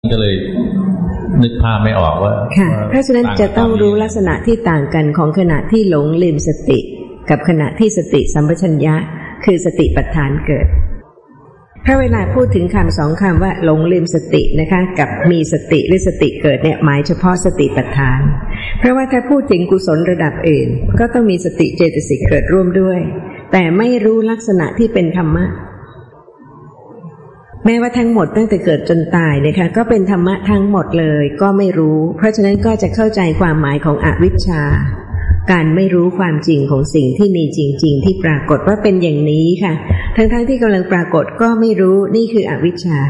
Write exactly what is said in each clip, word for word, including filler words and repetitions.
ก็เลยนึกภาพไม่ออกว่าค่ะเพราะฉะนั้นจะต้องรู้ลักษณะที่ต่างกันของขณะที่หลงลืมสติกับขณะที่สติสัมปชัญญะคือสติปัฏฐานเกิดเพราะเวลาพูดถึงคำสองคำว่าหลงลืมสตินะคะกับมีสติหรือสติเกิดเนี่ยหมายเฉพาะสติปัฏฐานเพราะว่าถ้าพูดถึงกุศลระดับอื่นก็ต้องมีสติเจตสิกเกิดร่วมด้วยแต่ไม่รู้ลักษณะที่เป็นธรรมะแม้ว่าทั้งหมดตั้งแต่เกิดจนตายนะคะก็เป็นธรรมะทั้งหมดเลยก็ไม่รู้เพราะฉะนั้นก็จะเข้าใจความหมายของอวิชชาการไม่รู้ความจริงของสิ่งที่มีจริงๆที่ปรากฏว่าเป็นอย่างนี้ค่ะทั้งๆที่กำลังปรากฏก็ไม่รู้นี่คืออวิชชา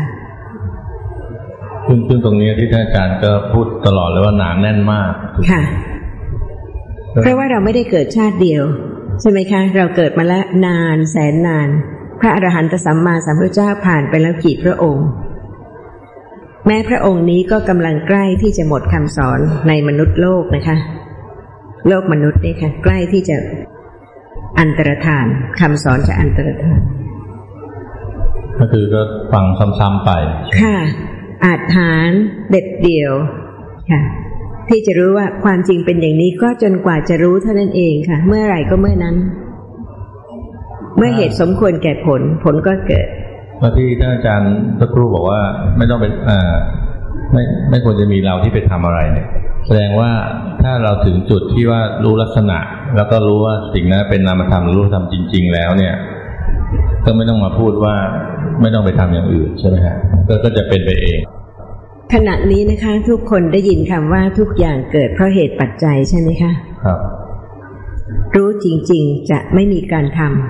ซึ่งตรงนี้ที่ท่านอาจารย์ก็พูดตลอดเลยว่าหนาแน่นมากค่ะเพราะว่าเราไม่ได้เกิดชาติเดียวใช่ไหมคะเราเกิดมาแล้วนานแสนนานพระอรหันตสัมมาสัมพุทธเจ้าผ่านไปแล้วกี่พระองค์แม้พระองค์นี้ก็กำลังใกล้ที่จะหมดคำสอนในมนุษย์โลกนะคะโลกมนุษย์นี่ค่ะใกล้ที่จะอันตรธานคำสอนจะอันตรธานก็คือก็ฟังซ้ำๆไปค่ะอาจหารเด็ดเดี่ยวค่ะที่จะรู้ว่าความจริงเป็นอย่างนี้ก็จนกว่าจะรู้เท่านั้นเองค่ะเมื่อไหร่ก็เมื่อนั้นเมื่อเหตุสมควรแก่ผลผลก็เกิดเมื่อที่ท่านอาจารย์สักครู่บอกว่าไม่ต้องเป็นอ่าไม่ไม่ควรจะมีเราที่ไปทำอะไรเนี่ยแสดงว่าถ้าเราถึงจุดที่ว่ารู้ลักษณะแล้วก็รู้ว่าสิ่งนั้นเป็นนามธรรมรู้ธรรมจริงๆแล้วเนี่ยก็ไม่ต้องมาพูดว่าไม่ต้องไปทำอย่างอื่นใช่ไหมฮะก็ก็จะเป็นไปเองขณะนี้นะคะทุกคนได้ยินคำว่าทุกอย่างเกิดเพราะเหตุปัจจัยใช่ไหมคะครับรู้จริงๆจะไม่มีการทำ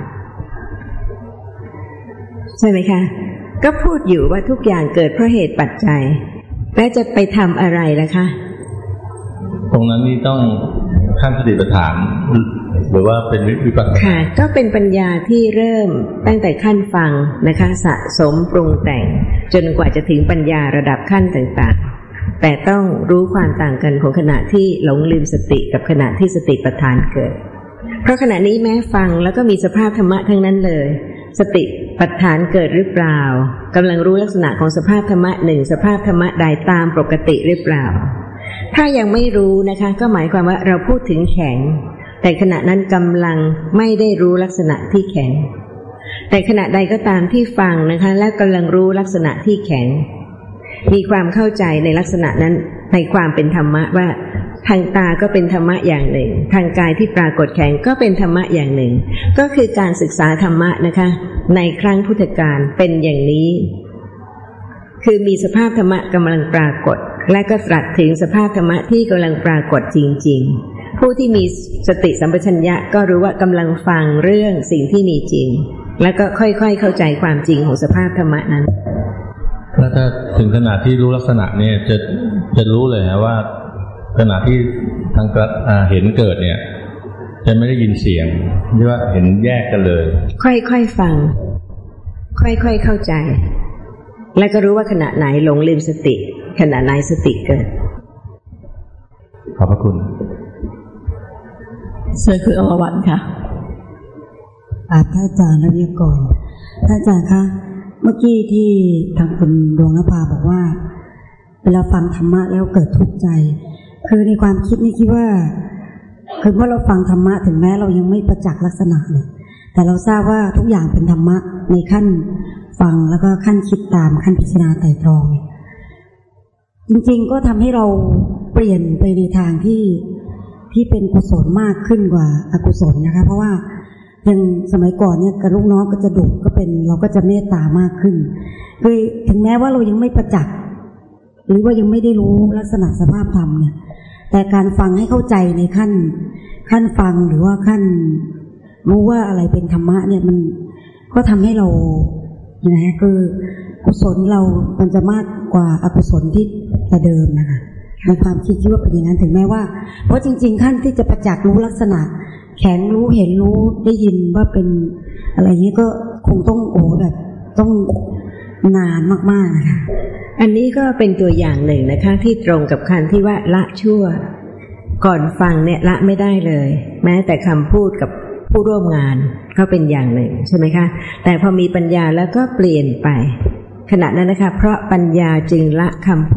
ใช่ไหมคะก็พูดอยู่ว่าทุกอย่างเกิดเพราะเหตุปัจจัยแล้วจะไปทำอะไรล่ะคะตรงนั้นนี่ต้องขั้นสติปัฏฐานหรือว่าเป็นวิปัสสนาค่ะก็เป็นปัญญาที่เริ่มตั้งแต่ขั้นฟังนะคะสะสมปรุงแต่งจนกว่าจะถึงปัญญาระดับขั้นต่างๆแต่ต้องรู้ความต่างกันของขณะที่หลงลืมสติกับขณะที่สติปัฏฐานเกิดเพราะขณะนี้แม้ฟังแล้วก็มีสภาพธรรมะทั้งนั้นเลยสติปัฏฐานเกิดหรือเปล่ากำลังรู้ลักษณะของสภาพธรรมะหนึ่งสภาพธรรมะใดตามปกติหรือเปล่าถ้ายังไม่รู้นะคะก็หมายความว่าเราพูดถึงแข็งแต่ขณะนั้นกำลังไม่ได้รู้ลักษณะที่แข็งแต่ขณะใดก็ตามที่ฟังนะคะและกำลังรู้ลักษณะที่แข็งมีความเข้าใจในลักษณะนั้นในความเป็นธรรมะว่าทางตาก็เป็นธรรมะอย่างหนึ่งทางกายที่ปรากฏแข็งก็เป็นธรรมะอย่างหนึ่งก็คือการศึกษาธรรมะนะคะในครั้งพุทธกาลเป็นอย่างนี้คือมีสภาพธรรมะกำลังปรากฏและก็ตรัสถึงสภาพธรรมะที่กำลังปรากฏจริงๆผู้ที่มีสติสัมปชัญญะก็รู้ว่ากำลังฟังเรื่องสิ่งที่มีจริงแล้วก็ค่อยๆเข้าใจความจริงของสภาพธรรมะนั้นแล้วถ้าถึงขนาดที่รู้ลักษณะเนี่ยจะจะรู้เลยนะว่าขณะที่ทางเห็นเกิดเนี่ยจะไม่ได้ยินเสียงหรือว่าเห็นแยกกันเลยค่อยๆฟังค่อยๆเข้าใจแล้วก็รู้ว่าขณะไหนหลงลืมสติขณะไหนสติเกิดขอบพระคุณเชิญคืออวรรณค่ะอาจารย์อาจารย์ระเบียบก่อนท่านอาจารย์คะเมื่อกี้ที่ทางคุณดวงนภาบอกว่าเวลาฟังธรรมะแล้วเกิดทุกข์ใจคือในความคิดนี่คิดว่าคือเมื่อเราฟังธรรมะถึงแม้เรายังไม่ประจักษ์ลักษณะเนี่ยแต่เราทราบว่าทุกอย่างเป็นธรรมะในขั้นฟังแล้วก็ขั้นคิดตามขั้นพิจารณาไตร่ตรองจริงๆก็ทำให้เราเปลี่ยนไปในทางที่ที่เป็นกุศลมากขึ้นกว่าอกุศลนะคะเพราะว่ายังสมัยก่อนเนี่ยกับลูกน้องก็จะดุก็เป็นเราก็จะเมตตามากขึ้นคือถึงแม้ว่าเรายังไม่ประจักษ์หรือว่ายังไม่ได้รู้ลักษณะสภาพธรรมเนี่ยแต่การฟังให้เข้าใจในขั้นขั้นฟังหรือว่าขั้นรู้ว่าอะไรเป็นธรรมะเนี่ยมันก็ทำให้เราอย่างไรคือกุศลเรามันจะมากกว่าอกุศลที่แต่เดิมนะคะในความคิดที่ว่าเป็นอย่างนั้นถึงแม้ว่าเพราะจริงๆขั้นที่จะประจักษ์รู้ลักษณะแข็งรู้เห็นรู้ได้ยินว่าเป็นอะไรนี้ก็คงต้องโอ้แบบต้องนานมากๆนะคะอันนี้ก็เป็นตัวอย่างหนึ่งนะคะที่ตรงกับคำที่ว่าละชั่วก่อนฟังเนี่ยละไม่ได้เลยแม้แต่คำพูดกับผู้ร่วมงานก็เป็นอย่างหนึ่งใช่ไหมคะแต่พอมีปัญญาแล้วก็เปลี่ยนไปขณะนั้นนะคะเพราะปัญญาจึงละคำ